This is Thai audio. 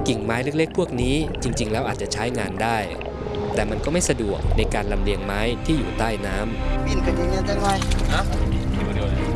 กิ่งไม้เล็กๆพวกนี้จริงๆแล้วอาจจะใช้งานได้ แต่มันก็ไม่สะดวกในการลำเลียงไม้ที่อยู่ใต้น้ำปีนกันยังไงจังไงฮะเดี๋ยว